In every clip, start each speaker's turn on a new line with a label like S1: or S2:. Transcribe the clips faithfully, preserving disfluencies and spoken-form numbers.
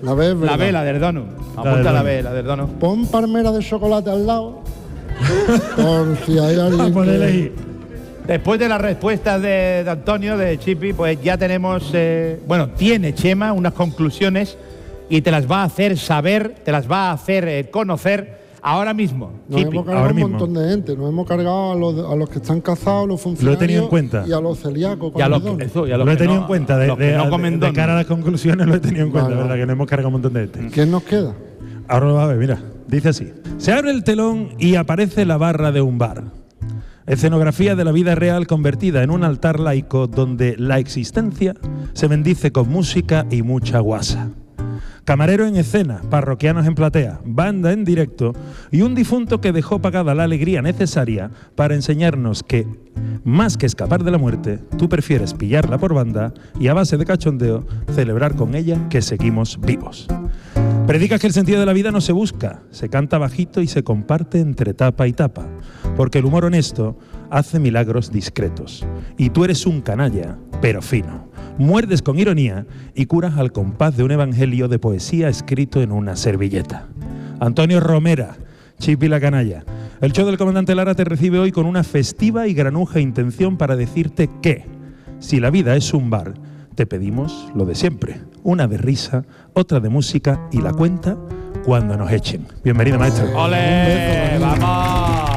S1: La B es verdad.
S2: La B, la del donut. Apunta la B, la del donut.
S1: Pon palmera de chocolate al lado. Por si hay alguien que...
S2: Después de las respuestas de, de Antonio, de Chipi, pues ya tenemos, eh, bueno, tiene Chema unas conclusiones y te las va a hacer saber, te las va a hacer eh, conocer ahora mismo.
S1: Nos
S2: Chipi.
S1: hemos cargado un montón de gente, nos hemos cargado a los, a los que están casados, los funcionarios.
S3: Lo he tenido en cuenta.
S1: Y a los celíacos.
S2: Y a los que, eso, y a los
S3: lo he
S2: que
S3: tenido
S2: no,
S3: en cuenta, de,
S2: los que
S3: de,
S2: no
S3: de-
S2: comen
S3: de
S2: donut.
S3: cara a las conclusiones lo he tenido en cuenta,
S1: Vale,
S3: ¿verdad?
S1: vale.
S3: Que nos hemos cargado un montón de gente.
S1: ¿Quién nos queda?
S3: Ahora lo va a ver, mira, dice así. Se abre el telón y aparece la barra de un bar. Escenografía de la vida real convertida en un altar laico donde la existencia se bendice con música y mucha guasa. Camarero en escena, parroquianos en platea, banda en directo y un difunto que dejó pagada la alegría necesaria para enseñarnos que, más que escapar de la muerte, tú prefieres pillarla por banda y a base de cachondeo celebrar con ella que seguimos vivos. Predicas que el sentido de la vida no se busca, se canta bajito y se comparte entre tapa y tapa, porque el humor honesto hace milagros discretos. Y tú eres un canalla, pero fino. Muerdes con ironía y curas al compás de un evangelio de poesía escrito en una servilleta. Antonio Romera, Chipi la canalla. El show del comandante Lara te recibe hoy con una festiva y granuja intención para decirte que, si la vida es un bar, te pedimos lo de siempre. Una de risa, otra de música y la cuenta cuando nos echen. Bienvenido, maestro.
S2: ¡Ole! ¡Vamos!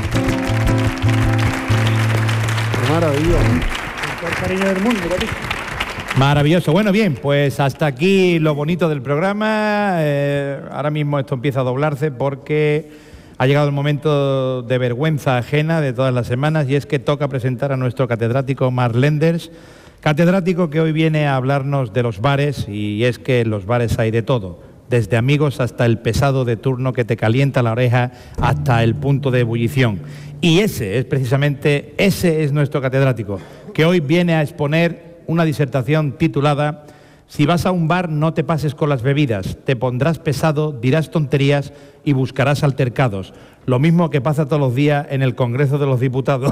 S1: Maravilla.
S4: Con el cariño del mundo, papi.
S2: Maravilloso. Bueno, bien, pues hasta aquí lo bonito del programa. Eh, ahora mismo esto empieza a doblarse porque ha llegado el momento de vergüenza ajena de todas las semanas y es que toca presentar a nuestro catedrático Marc Lenders, catedrático que hoy viene a hablarnos de los bares, y es que en los bares hay de todo, desde amigos hasta el pesado de turno que te calienta la oreja hasta el punto de ebullición. Y ese es precisamente, ese es nuestro catedrático, que hoy viene a exponer una disertación titulada Si vas a un bar no te pases con las bebidas, te pondrás pesado, dirás tonterías y buscarás altercados. Lo mismo que pasa todos los días en el Congreso de los Diputados.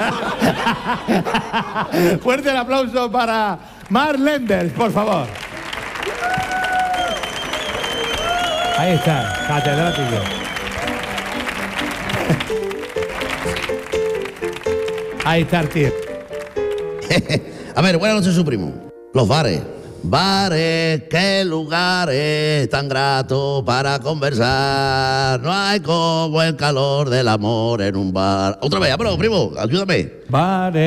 S2: Fuerte el aplauso para Marc Lenders, por favor. Ahí está, catedrático. Ahí está el tío.
S5: A ver, buenas noches, su primo. Los bares. Bares, qué lugares tan gratos para conversar. No hay como el calor del amor en un bar. Otra vez, vámonos, primo, ayúdame.
S2: Bares.